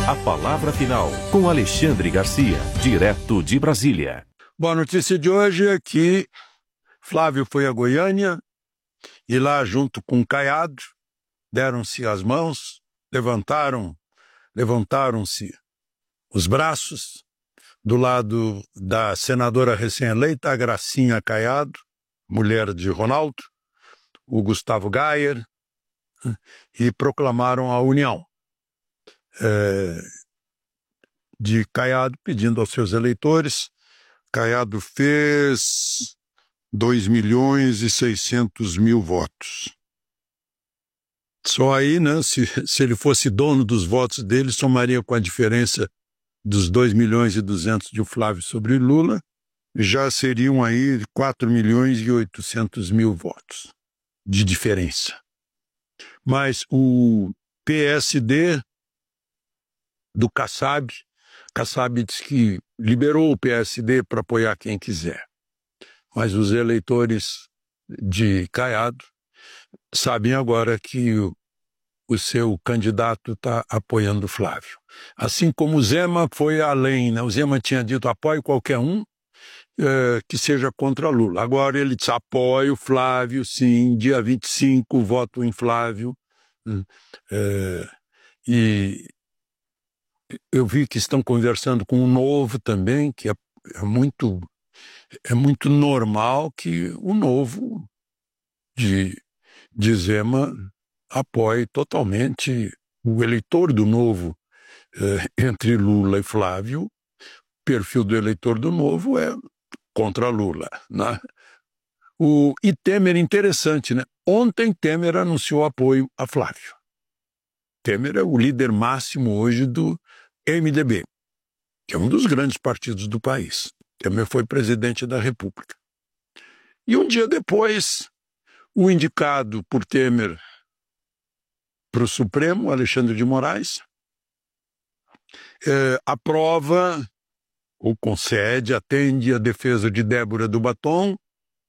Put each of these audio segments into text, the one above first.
A palavra final com Alexandre Garcia, direto de Brasília. Bom, a notícia de hoje é que Flávio foi a Goiânia e lá, junto com Caiado, deram-se as mãos, levantaram-se os braços do lado da senadora recém-eleita, a Gracinha Caiado, mulher de Ronaldo, o Gustavo Gayer, e proclamaram a união de Caiado, pedindo aos seus eleitores. Caiado fez 2.600.000 votos. Só aí, né, se ele fosse dono dos votos dele, somaria com a diferença dos 2.200.000 de Flávio sobre Lula, já seriam aí 4.800.000 votos de diferença. Mas o PSD do Kassab diz que liberou o PSD para apoiar quem quiser. Mas os eleitores de Caiado sabem agora que o seu candidato está apoiando Flávio. Assim como o Zema foi além, né? O Zema tinha dito apoie qualquer um que seja contra Lula. Agora ele diz apoio Flávio, sim, dia 25 voto em Flávio. E eu vi que estão conversando com o Novo também, que é muito normal que o Novo de Zema apoie totalmente o eleitor do Novo entre Lula e Flávio. O perfil do eleitor do Novo é contra Lula, né? E Temer, interessante, né? Ontem Temer anunciou apoio a Flávio. Temer é o líder máximo hoje do MDB, que é um dos grandes partidos do país. Temer foi presidente da República. E um dia depois, o indicado por Temer para o Supremo, Alexandre de Moraes, aprova ou concede, atende a defesa de Débora do Batom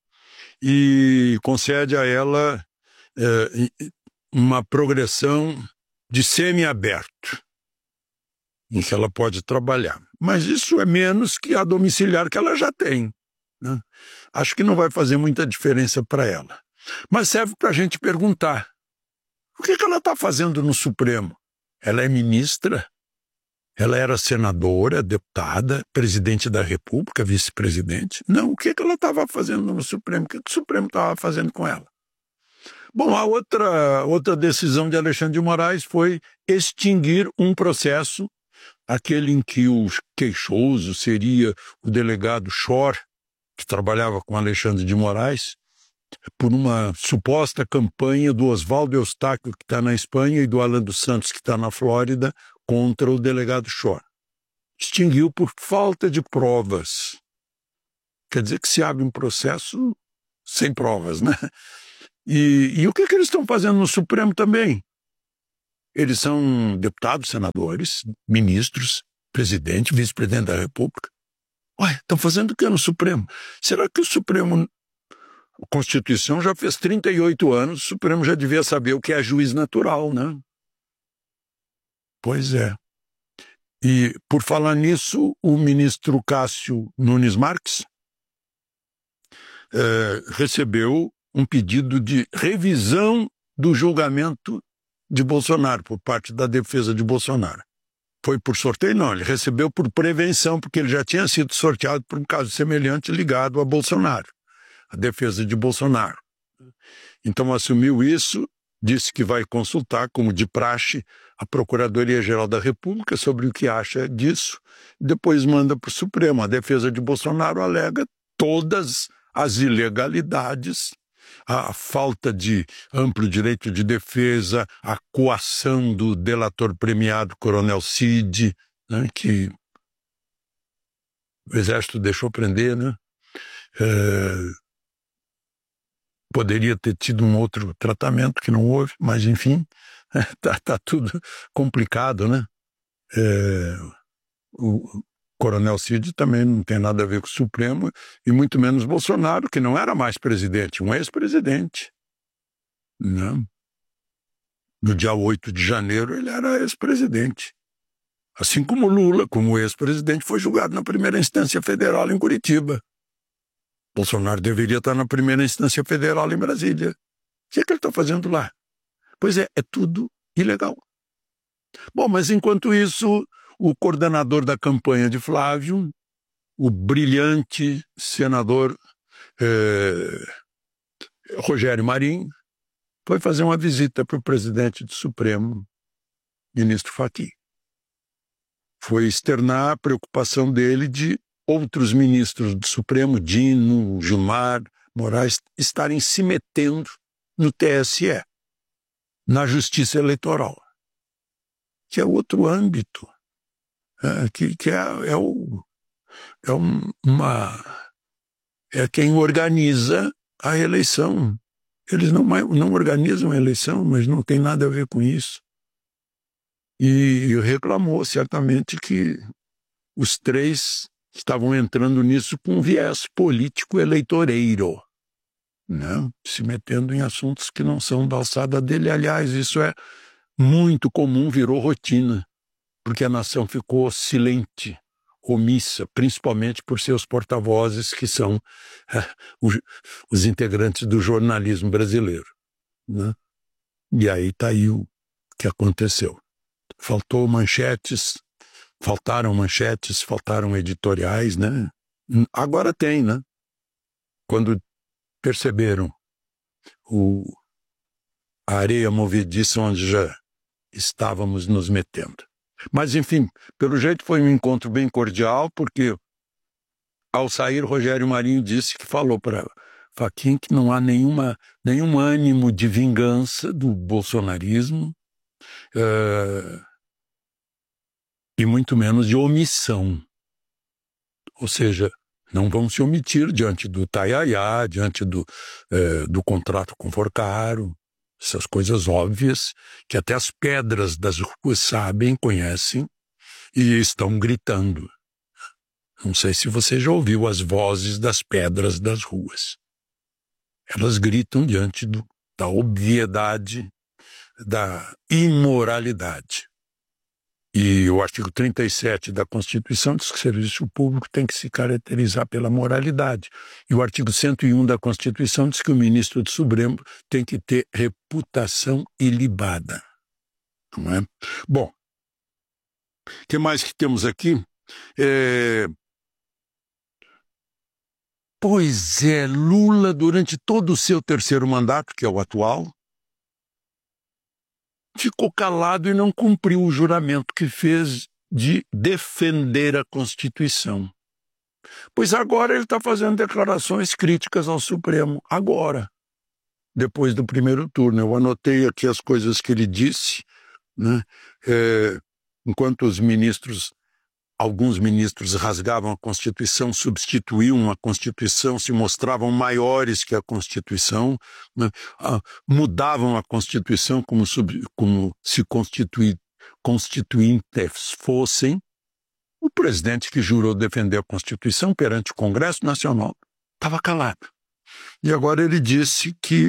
e concede a ela uma progressão de semiaberto, em que ela pode trabalhar. Mas isso é menos que a domiciliar que ela já tem, né? Acho que não vai fazer muita diferença para ela. Mas serve para a gente perguntar, o que ela está fazendo no Supremo? Ela é ministra? Ela era senadora, deputada, presidente da República, vice-presidente? Não, o que ela estava fazendo no Supremo? O que o Supremo estava fazendo com ela? Bom, a outra decisão de Alexandre de Moraes foi extinguir um processo, aquele em que o queixoso seria o delegado Schor, que trabalhava com Alexandre de Moraes, por uma suposta campanha do Oswaldo Eustáquio, que está na Espanha, e do Alan dos Santos, que está na Flórida, contra o delegado Schor. Extinguiu por falta de provas. Quer dizer que se abre um processo sem provas, né? E o que eles estão fazendo no Supremo também? Eles são deputados, senadores, ministros, presidente, vice-presidente da República. Ué, estão fazendo o que no Supremo? Será que o Supremo, a Constituição já fez 38 anos, o Supremo já devia saber o que é juiz natural, né? Pois é. E, por falar nisso, o ministro Cássio Nunes Marques recebeu um pedido de revisão do julgamento de Bolsonaro, por parte da defesa de Bolsonaro. Foi por sorteio? Não, ele recebeu por prevenção, porque ele já tinha sido sorteado por um caso semelhante ligado a Bolsonaro, a defesa de Bolsonaro. Então assumiu isso, disse que vai consultar, como de praxe, a Procuradoria-Geral da República sobre o que acha disso, depois manda para o Supremo. A defesa de Bolsonaro alega todas as ilegalidades, a falta de amplo direito de defesa, a coação do delator premiado Coronel Cid, né, que o Exército deixou prender, né? Poderia ter tido um outro tratamento que não houve, mas enfim, tá tudo complicado, né? O Coronel Cid também não tem nada a ver com o Supremo, e muito menos Bolsonaro, que não era mais presidente, um ex-presidente, né? No dia 8 de janeiro ele era ex-presidente. Assim como Lula, como ex-presidente, foi julgado na primeira instância federal em Curitiba. Bolsonaro deveria estar na primeira instância federal em Brasília. O que é que ele está fazendo lá? Pois é tudo ilegal. Bom, mas enquanto isso, o coordenador da campanha de Flávio, o brilhante senador Rogério Marinho, foi fazer uma visita para o presidente do Supremo, ministro Fachin. Foi externar a preocupação dele de outros ministros do Supremo, Dino, Gilmar, Moraes, estarem se metendo no TSE, na Justiça Eleitoral, que é outro âmbito, é quem organiza a eleição. Eles não organizam a eleição, mas não tem nada a ver com isso. E reclamou certamente que os três estavam entrando nisso com um viés político eleitoreiro, né? Se metendo em assuntos que não são da alçada dele. Aliás, isso é muito comum, virou rotina, porque a nação ficou silente, omissa, principalmente por seus porta-vozes, que são os integrantes do jornalismo brasileiro, né? E aí está aí o que aconteceu. Faltaram manchetes, faltaram editoriais, né? Agora tem, né? Quando perceberam a areia movediça onde já estávamos nos metendo. Mas, enfim, pelo jeito foi um encontro bem cordial, porque ao sair, Rogério Marinho disse que falou para Fachin que não há nenhum ânimo de vingança do bolsonarismo, e muito menos de omissão. Ou seja, não vão se omitir diante do Taiaiá, diante do contrato com Forcaro, essas coisas óbvias que até as pedras das ruas sabem, conhecem e estão gritando. Não sei se você já ouviu as vozes das pedras das ruas. Elas gritam diante da obviedade, da imoralidade. E o artigo 37 da Constituição diz que o serviço público tem que se caracterizar pela moralidade. E o artigo 101 da Constituição diz que o ministro do Supremo tem que ter reputação ilibada. Não é? Bom, o que mais que temos aqui? Pois é, Lula, durante todo o seu terceiro mandato, que é o atual, ficou calado e não cumpriu o juramento que fez de defender a Constituição. Pois agora ele está fazendo declarações críticas ao Supremo, agora, depois do primeiro turno. Eu anotei aqui as coisas que ele disse, né? Enquanto alguns ministros rasgavam a Constituição, substituíam a Constituição, se mostravam maiores que a Constituição, né? Mudavam a Constituição como se constituintes fossem. O presidente que jurou defender a Constituição perante o Congresso Nacional estava calado. E agora ele disse que